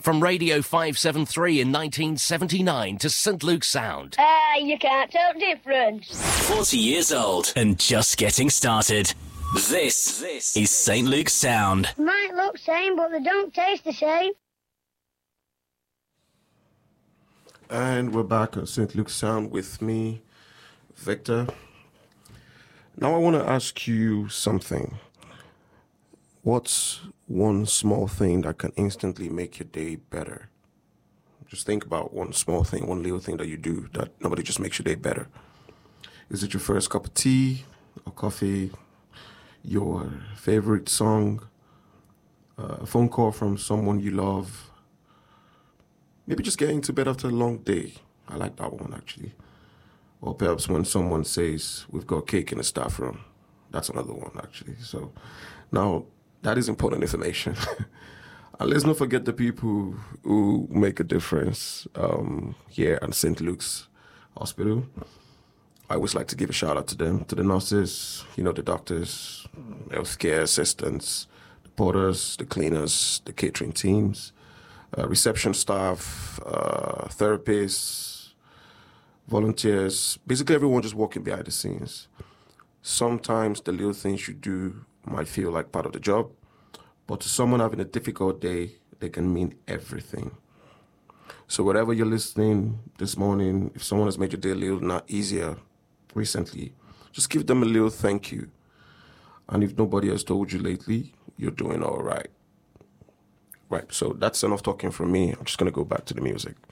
From Radio 573 in 1979 to St Luke's Sound. You can't tell the difference. 40 years old and just getting started. This is St Luke's Sound. Might look same, but they don't taste the same. And we're back on St. Luke's Sound with me, Victor. Now I want to ask you something. What's one small thing that can instantly make your day better? Just think about one small thing, one little thing that you do that nobody just makes your day better. Is it your first cup of tea or coffee, your favorite song, a phone call from someone you love, maybe just getting to bed after a long day? I like that one, actually. Or perhaps when someone says, we've got cake in the staff room. That's another one, actually. So now, that is important information. And let's not forget the people who make a difference here at St. Luke's Hospital. I always like to give a shout out to them, to the nurses, the doctors, healthcare assistants, the porters, the cleaners, the catering teams, reception staff, therapists, volunteers, basically everyone just working behind the scenes. Sometimes the little things you do might feel like part of the job, but to someone having a difficult day, they can mean everything. So whatever you're listening this morning, if someone has made your day a little not easier recently, just give them a little thank you. And if nobody has told you lately, you're doing all right. Right, so that's enough talking from me. I'm just going to go back to the music.